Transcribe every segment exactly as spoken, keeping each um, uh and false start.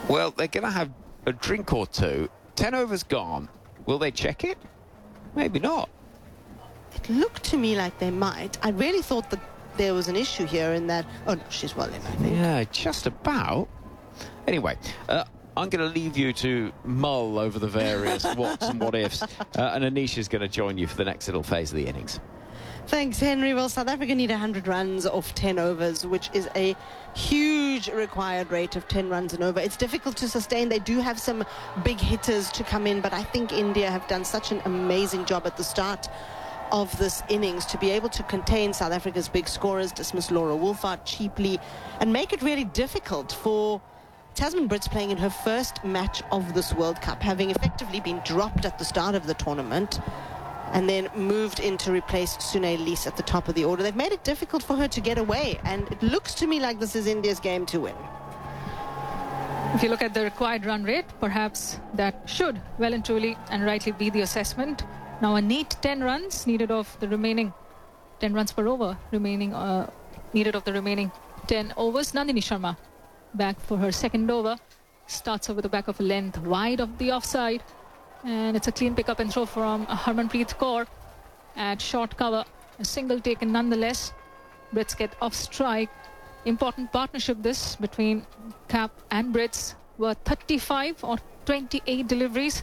Well, they're going to have a drink or two. Ten overs gone. Will they check it? Maybe not. It looked to me like they might. I really thought that there was an issue here in that... Oh, no, she's well in, I think. Yeah, just about. Anyway, uh, I'm going to leave you to mull over the various whats and what-ifs, uh, and Anisha's going to join you for the next little phase of the innings. Thanks, Henry. Well, South Africa need one hundred runs off ten overs, which is a huge required rate of ten runs and over. It's difficult to sustain. They do have some big hitters to come in, but I think India have done such an amazing job at the start of this innings to be able to contain South Africa's big scorers, dismiss Laura Wolfhard cheaply, and make it really difficult for Tasman Brits playing in her first match of this World Cup, having effectively been dropped at the start of the tournament and then moved in to replace Sunay Lees at the top of the order. They've made it difficult for her to get away, and it looks to me like this is India's game to win. If you look at the required run rate, perhaps that should well and truly and rightly be the assessment. Now a neat ten runs needed of the remaining ten runs per over remaining uh, needed of the remaining ten overs. Nandini Sharma back for her second over, starts over the back of a length wide of the offside, and it's a clean pick up and throw from Harmanpreet Kaur at short cover. A single taken nonetheless. Brits get off strike. Important partnership this between Cap and Brits, were thirty-five or twenty-eight deliveries.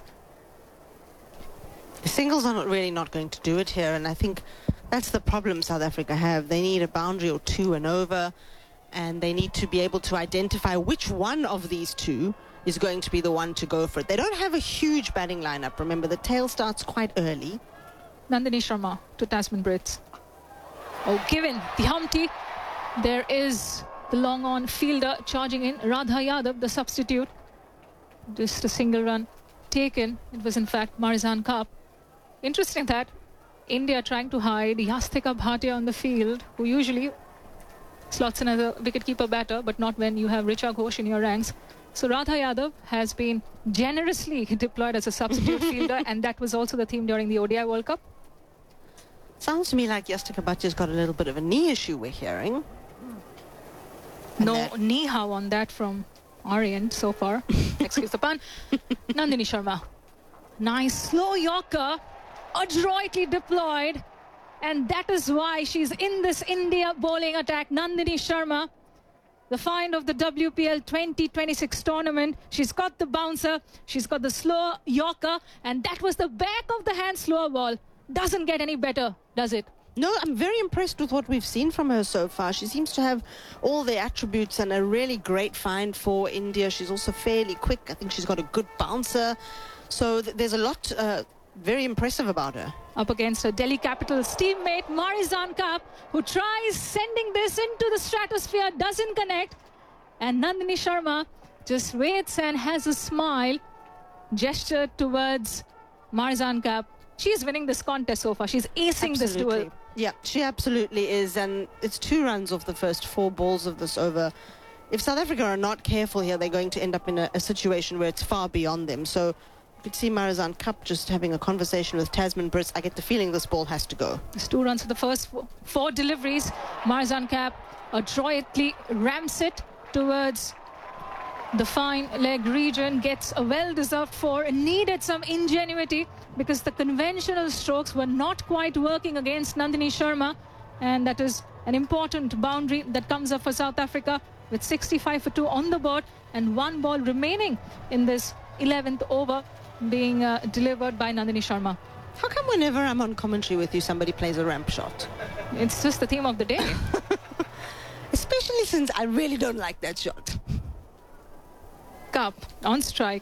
The singles are not really not going to do it here, and I think that's the problem South Africa have. They need a boundary or two and over, and they need to be able to identify which one of these two is going to be the one to go for it. They don't have a huge batting lineup. Remember, the tail starts quite early. Nandini Sharma to Tasman Brits. Oh, given the Humpty, there is the long on fielder charging in. Radha Yadav, the substitute. Just a single run taken. It was in fact Marizanne Kaur. Interesting that India trying to hide Yastika Bhatia on the field, who usually slots in as a wicketkeeper batter, but not when you have Richa Ghosh in your ranks. So Radha Yadav has been generously deployed as a substitute fielder, and that was also the theme during the O D I World Cup. Sounds to me like Yastika Bhatia's got a little bit of a knee issue we're hearing. And no that... knee-how on that from our end so far. Excuse the pun. Nandini Sharma. Nice slow Yorker, adroitly deployed, and that is why she's in this India bowling attack. Nandini Sharma, the find of the W P L twenty twenty-six tournament. She's got the bouncer, she's got the slow Yorker, and that was the back of the hand slower ball. Doesn't get any better, does it? No, I'm very impressed with what we've seen from her so far. She seems to have all the attributes and a really great find for India. She's also fairly quick. I think she's got a good bouncer. So th there's a lot uh, very impressive about her. Up against her Delhi Capitals teammate Marizanne Kaur, who tries sending this into the stratosphere, doesn't connect. And Nandini Sharma just waits and has a smile, gestured towards Marizanne Kaur. She's winning this contest so far. She's acing Absolutely. this duel. Yeah, she absolutely is. And it's two runs off the first four balls of this over. If South Africa are not careful here, they're going to end up in a, a situation where it's far beyond them. So you could see Marizanne Kaur just having a conversation with Tasman Brits. I get the feeling this ball has to go. It's two runs for the first four, four deliveries. Marizanne Kaur adroitly ramps it towards the fine leg region, gets a well-deserved four, needed some ingenuity because the conventional strokes were not quite working against Nandini Sharma, and that is an important boundary that comes up for South Africa with sixty-five for two on the board and one ball remaining in this eleventh over being uh, delivered by Nandini Sharma. How come whenever I'm on commentary with you, somebody plays a ramp shot? It's just the theme of the day. Especially since I really don't like that shot. Kaur on strike.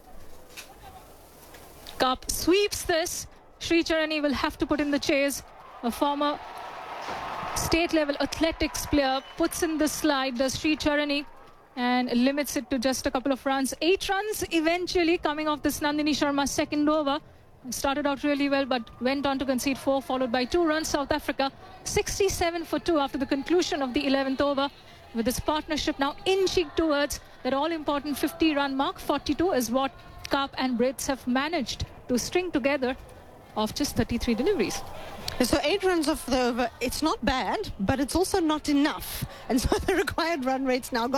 Kaur sweeps this. Sri Charani will have to put in the chase. A former state-level athletics player puts in the slide, does Sri Charani, and limits it to just a couple of runs. Eight runs eventually coming off this Nandini Sharma second over. Started out really well, but went on to concede four, followed by two runs. South Africa sixty-seven for two after the conclusion of the eleventh over. With this partnership now inching towards that all-important fifty-run mark. forty-two is what Kaur and Brits have managed to string together of just thirty-three deliveries. So eight runs off the over, it's not bad, but it's also not enough. And so the required run rate's now